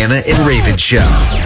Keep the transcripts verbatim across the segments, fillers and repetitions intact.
Anna and Raven Show.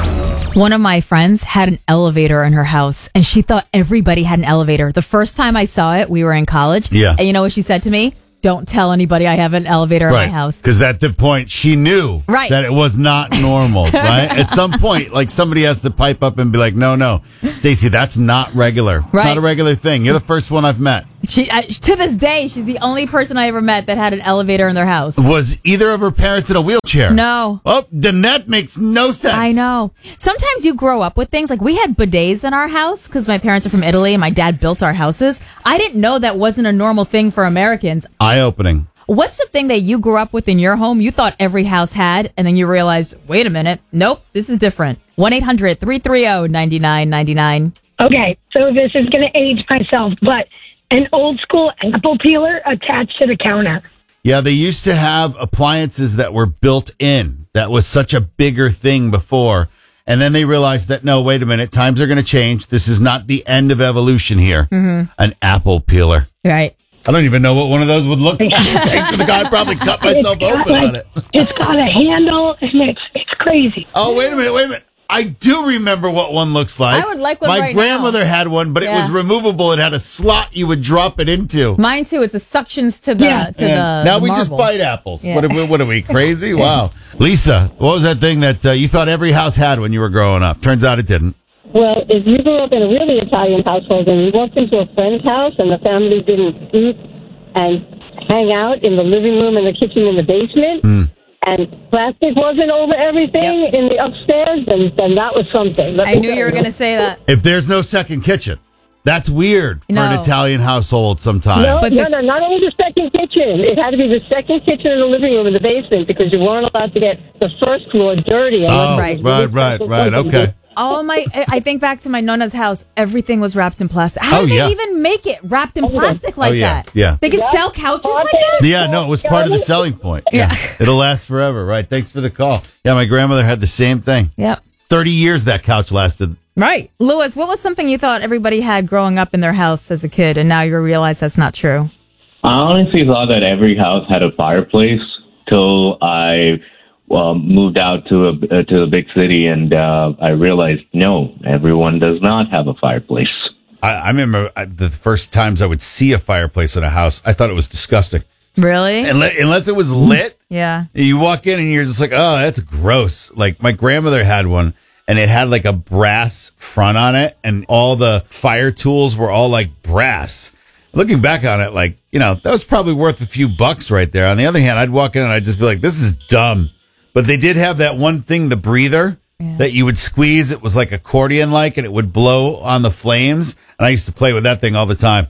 One of my friends had an elevator in her house, and she thought everybody had an elevator. The first time I saw it, we were in college. Yeah. And you know what she said to me? Don't tell anybody I have an elevator Right. in my house. Because at the point, she knew Right. that it was not normal, right? At some point, like somebody has to pipe up and be like, no, no, Stacey, that's not regular. It's Right. not a regular thing. You're the first one I've met. She, I, to this day, she's the only person I ever met that had an elevator in their house. Was either of her parents in a wheelchair? No. Oh, then that makes no sense. I know. Sometimes you grow up with things. Like, we had bidets in our house because my parents are from Italy and my dad built our houses. I didn't know that wasn't a normal thing for Americans. Eye-opening. What's the thing that you grew up with in your home you thought every house had, and then you realized, wait a minute, nope, this is different? one eight hundred three three zero nine nine nine nine. Okay, so this is going to age myself, but an old school apple peeler attached to the counter. Yeah, they used to have appliances that were built in. That was such a bigger thing before. And then they realized that, no, wait a minute, times are going to change. This is not the end of evolution here. Mm-hmm. An apple peeler. Right. I don't even know what one of those would look like. Thanks to the guy, I probably cut myself It's got, open like, on it. It's got a handle, and it's it's crazy. Oh, wait a minute, wait a minute. I do remember what one looks like. I would like one My right grandmother now. had one, but it Yeah. was removable. It had a slot you would drop it into. Mine too. It's the suctions to the Yeah. to And the now the we just marble. bite apples. Yeah. What, are we, what are we, crazy? Wow. Lisa, what was that thing that uh, you thought every house had when you were growing up? Turns out it didn't. Well, if you grew up in a really Italian household and you walked into a friend's house and the family didn't eat and hang out in the living room and the kitchen in the basement, Mm. and plastic wasn't over everything Yep. in the upstairs, then, then that was something. Let I me knew tell you were going to say that. If there's no second kitchen, that's weird for an No. Italian household sometimes. No, But no, the- no, not only the second kitchen. It had to be the second kitchen in the living room in the basement because you weren't allowed to get the first floor dirty. Oh, unless Right. it was right, right, really right. something. Okay. All my, I I think back to my nonna's house. Everything was wrapped in plastic. How Oh, did yeah. they even make it wrapped in Oh, yeah. plastic like Oh, yeah. that? Yeah. They could Yeah. sell couches Oh, like okay. that. Yeah, no, it was part of the selling point. Yeah. It'll last forever, right? Thanks for the call. Yeah, my grandmother had the same thing. Yep. thirty years that couch lasted. Right. Lewis, what was something you thought everybody had growing up in their house as a kid, and now you realize that's not true? I honestly thought that every house had a fireplace till I um, moved out to a uh, to a big city, and uh, I realized no, everyone does not have a fireplace. I, I remember uh, the first times I would see a fireplace in a house, I thought it was disgusting. Really? Unless, unless it was lit, Yeah. you walk in and you're just like, oh, that's gross. Like my grandmother had one and it had like a brass front on it and all the fire tools were all like brass. Looking back on it, like, you know, that was probably worth a few bucks right there. On the other hand, I'd walk in and I'd just be like, this is dumb. But they did have that one thing, the breather, Yeah. that you would squeeze. It was like accordion-like, and it would blow on the flames. And I used to play with that thing all the time.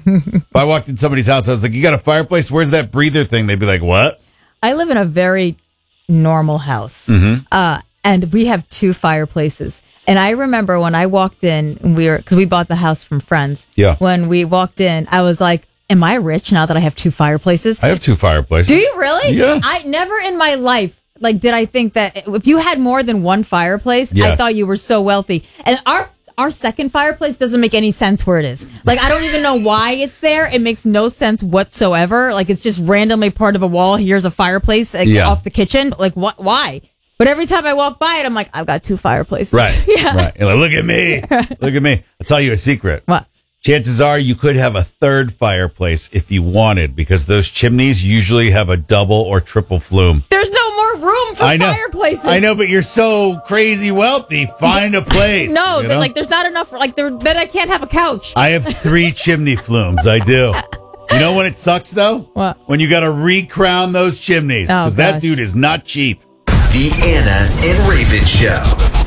If I walked in somebody's house, I was like, you got a fireplace? Where's that breather thing? They'd be like, what? I live in a very normal house, Mm-hmm. uh, and we have two fireplaces. And I remember when I walked in, and we were because we bought the house from friends. Yeah. When we walked in, I was like, "Am I rich now that I have two fireplaces?" I have two fireplaces. Do you really? Yeah. I never in my life like did I think that if you had more than one fireplace, Yeah. I thought you were so wealthy. And our our second fireplace doesn't make any sense where it is. Like I don't even know why it's there. It makes no sense whatsoever. Like it's just randomly part of a wall. Here's a fireplace like, Yeah. off the kitchen. Like what? Why? But every time I walk by it, I'm like, I've got two fireplaces. Right. yeah. Right. You're like, look at me. Look at me. I'll tell you a secret. What? Chances are you could have a third fireplace if you wanted, because those chimneys usually have a double or triple flume. There's no more room for I know. fireplaces. I know, but you're so crazy wealthy. Find a place. No, you that- know? like there's not enough. Like there, then I can't have a couch. I have three chimney flumes. I do. You know when it sucks though? What? When you got to recrown those chimneys, Oh, because that gosh. dude is not cheap. The Anna and Raven Show.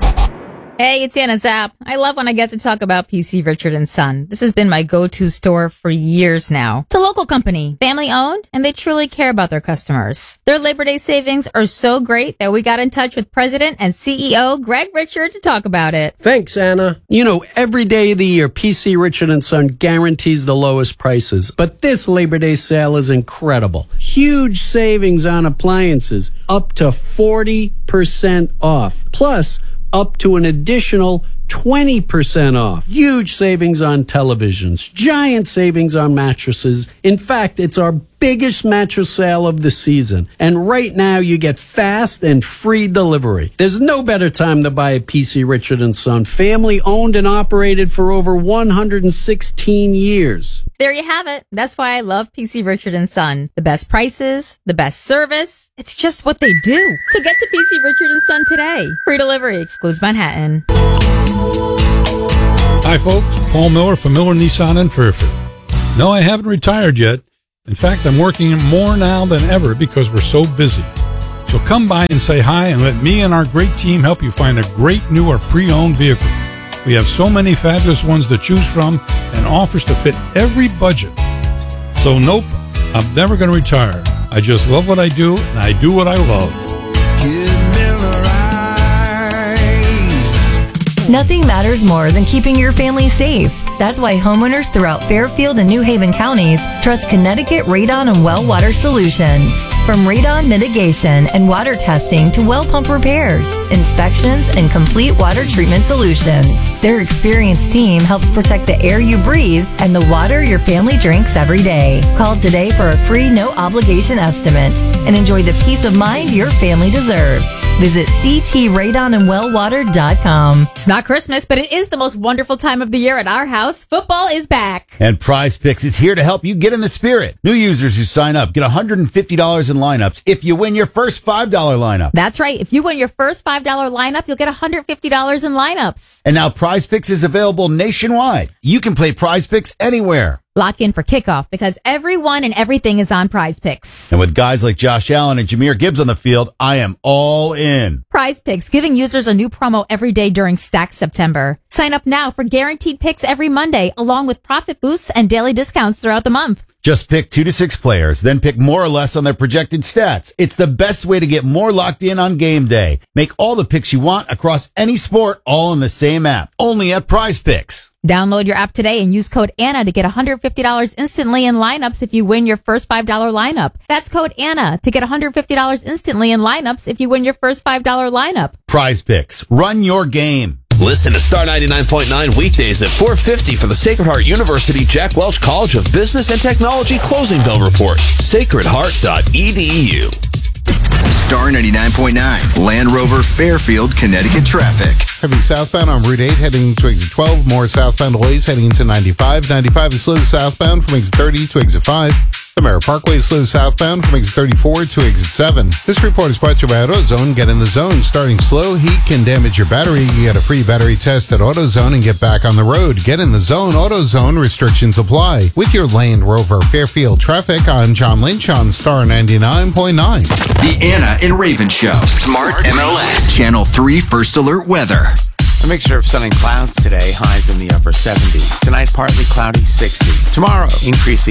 Hey, it's Anna Zapp. I love when I get to talk about P C Richard and Son. This has been my go-to store for years now. It's a local company, family owned, and they truly care about their customers. Their Labor Day savings are so great that we got in touch with President and C E O Greg Richard to talk about it. Thanks, Anna. You know, every day of the year, P C Richard and Son guarantees the lowest prices. But this Labor Day sale is incredible. Huge savings on appliances, up to forty percent off. Plus, up to an additional twenty percent off. Huge savings on televisions, giant savings on mattresses. In fact, it's our biggest mattress sale of the season. And right now you get fast and free delivery. There's no better time to buy a P C Richard and Son, family owned and operated for over one hundred sixteen years. There you have it. That's why I love P C Richard and Son. The best prices, the best service. It's just what they do. So get to P C Richard and Son today. Free delivery excludes Manhattan. Hi folks, Paul Miller from Miller Nissan in Fairfield. No, I haven't retired yet. In fact, I'm working more now than ever because we're so busy. So come by and say hi and let me and our great team help you find a great new or pre-owned vehicle. We have so many fabulous ones to choose from and offers to fit every budget. So nope, I'm never going to retire. I just love what I do and I do what I love. Nothing matters more than keeping your family safe. That's why homeowners throughout Fairfield and New Haven counties trust Connecticut Radon and Well Water Solutions. From radon mitigation and water testing to well pump repairs, inspections, and complete water treatment solutions, their experienced team helps protect the air you breathe and the water your family drinks every day. Call today for a free no-obligation estimate and enjoy the peace of mind your family deserves. Visit c t radon and well water dot com. It's not Christmas, but it is the most wonderful time of the year at our house. Football is back. And Prize Picks is here to help you get in the spirit. New users who sign up get one hundred fifty dollars in lineups if you win your first five dollar lineup. That's right. If you win your first five dollar lineup, you'll get one hundred fifty dollars in lineups. And now Prize Picks is available nationwide. You can play Prize Picks anywhere. Lock in for kickoff because everyone and everything is on Prize Picks. And with guys like Josh Allen and Jahmyr Gibbs on the field, I am all in. Prize Picks, giving users a new promo every day during Stack September. Sign up now for guaranteed picks every Monday, along with profit boosts and daily discounts throughout the month. Just pick two to six players, then pick more or less on their projected stats. It's the best way to get more locked in on game day. Make all the picks you want across any sport, all in the same app. Only at Prize Picks. Download your app today and use code Anna to get one hundred fifty dollars instantly in lineups if you win your first five dollar lineup. That's code Anna to get one hundred fifty dollars instantly in lineups if you win your first five dollar lineup. Prize Picks. Run your game. Listen to Star ninety-nine point nine weekdays at four fifty for the Sacred Heart University Jack Welch College of Business and Technology Closing Bell Report. sacred heart dot e d u. Star ninety-nine point nine, Land Rover, Fairfield, Connecticut traffic. Heavy southbound on Route eight heading to exit twelve. More southbound delays heading into ninety-five. ninety-five is slow southbound from exit thirty to exit five. The Merritt Parkway is slow southbound from exit thirty-four to exit seven. This report is brought to you by AutoZone. Get in the zone. Starting slow, heat can damage your battery. You get a free battery test at AutoZone and get back on the road. Get in the zone. AutoZone. Restrictions apply. With your Land Rover Fairfield traffic, I'm John Lynch on Star ninety-nine point nine. The Anna and Raven Show. Smart M L S. Channel three First Alert Weather. A mixture of sun and clouds today. Highs in the upper seventies. Tonight, partly cloudy, sixty. Tomorrow, increasing